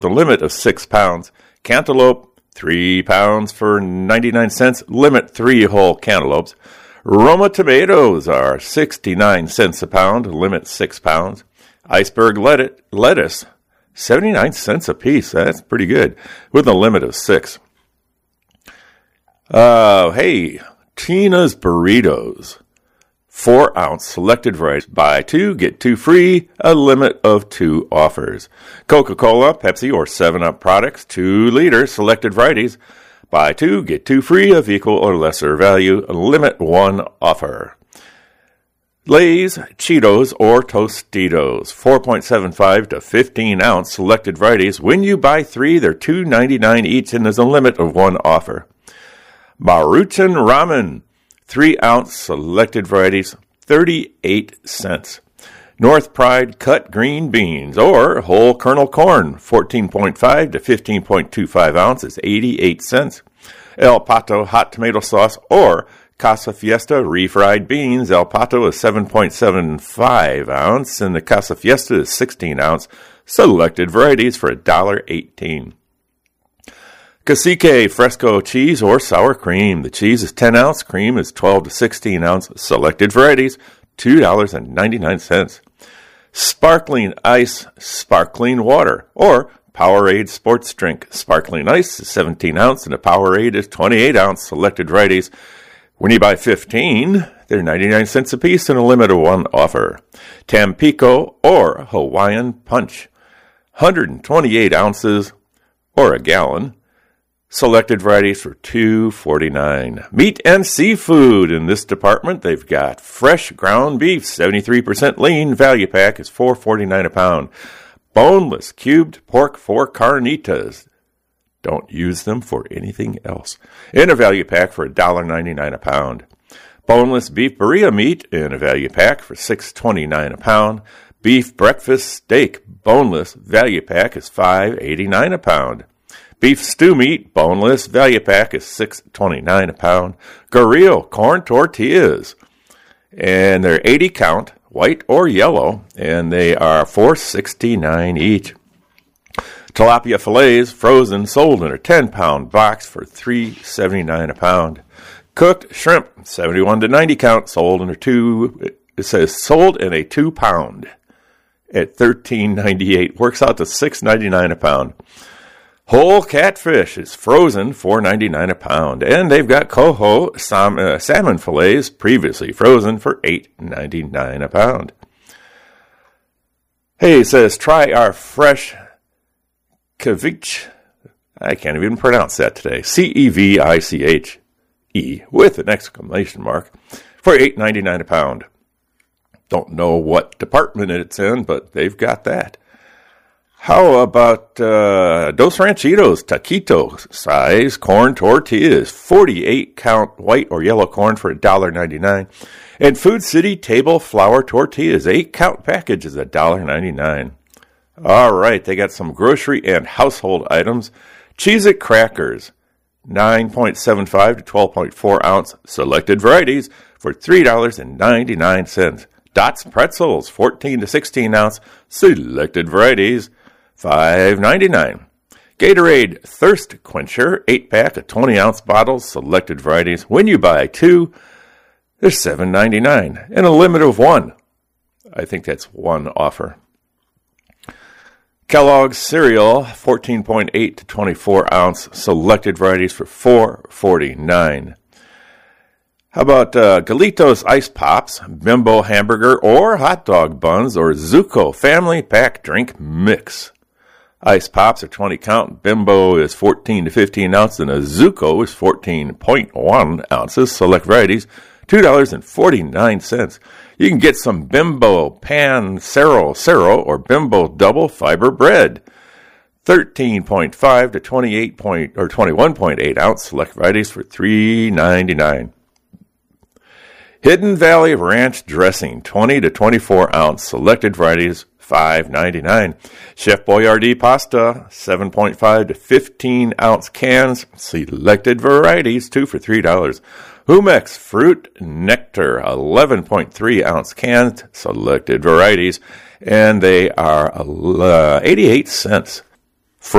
the limit of 6 pounds. Cantaloupe, 3 pounds for 99 cents, limit 3 whole cantaloupes. Roma tomatoes are 69 cents a pound, limit 6 pounds. Iceberg lettuce, 79 cents a piece. That's pretty good, with a limit of 6. Hey, Tina's Burritos, 4-ounce selected varieties. Buy 2, get 2 free, a limit of 2 offers. Coca-Cola, Pepsi, or 7-Up products, 2 liter selected varieties. Buy 2, get 2 free of equal or lesser value, limit 1 offer. Lay's, Cheetos, or Tostitos, 4.75 to 15-ounce selected varieties. When you buy 3, they're $2.99 each, and there's a limit of 1 offer. Maruchan Ramen, 3-ounce selected varieties, 38 cents. North Pride cut green beans or whole kernel corn, 14.5 to 15.25 ounces, 88 cents. El Pato hot tomato sauce or Casa Fiesta refried beans. El Pato is 7.75 ounce and the Casa Fiesta is 16 ounce. Selected varieties for $1.18. Cacique Fresco cheese or sour cream. The cheese is 10 ounce, cream is 12 to 16 ounce. Selected varieties, $2.99. Sparkling ice, sparkling water, or Powerade sports drink. Sparkling ice is 17 ounce and a Powerade is 28 ounce. Selected varieties. When you buy 15, they're 99 cents a piece and a limit of 1 offer. Tampico or Hawaiian Punch, 128 ounces or a gallon. Selected varieties for $2.49. Meat and seafood. In this department, they've got fresh ground beef, 73% lean. Value pack is $4.49 a pound. Boneless cubed pork for carnitas. Don't use them for anything else. In a value pack for $1.99 a pound. Boneless beef burrito meat in a value pack for $6.29 a pound. Beef breakfast steak, boneless, value pack is $5.89 a pound. Beef stew meat, boneless, value pack is $6.29 a pound. Gorilla corn tortillas, and they're 80 count, white or yellow, and they are $4.69 each. Tilapia fillets, frozen, sold in a 10-pound box for $3.79 a pound. Cooked shrimp, 71 to 90 count, sold in a 2-pound at $13.98. Works out to $6.99 a pound. Whole catfish is frozen, $4.99 a pound. And they've got coho salmon fillets, previously frozen, for $8.99 a pound. Hey, it says, try our fresh ceviche. I can't even pronounce that today. Ceviche with an exclamation mark for $8.99 a pound. Don't know what department it's in, but they've got that. How about Dos Ranchitos taquito size corn tortillas, 48 count white or yellow corn for $1.99. And Food City table flour tortillas, 8 count package is $1.99. All right, they got some grocery and household items. Cheez-It crackers, 9.75 to 12.4 ounce, selected varieties for $3.99. Dots pretzels, 14 to 16 ounce, selected varieties, $5.99. Gatorade Thirst Quencher, 8-pack of 20-ounce bottles, selected varieties. When you buy 2, they're $7.99 and a limit of 1. I think that's 1 offer. Kellogg's cereal, 14.8 to 24-ounce, selected varieties for $4.49. How about Galitos Ice Pops, Bimbo Hamburger or Hot Dog Buns, or Zuko Family Pack Drink Mix? Ice Pops are 20 count, Bimbo is 14 to 15 ounces, and a Zuko is 14.1 ounces. Select varieties, $2.49. You can get some Bimbo Pan Cero or Bimbo Double Fiber Bread, 13.5 to 21.8 ounce. Select varieties for $3.99. Hidden Valley Ranch Dressing, 20 to 24 ounce. Selected varieties, $5.99. Chef Boyardee Pasta, 7.5 to 15 ounce cans. Selected varieties, 2 for $3. Humex Fruit Nectar, 11.3 ounce cans. Selected varieties, and they are 88 cents.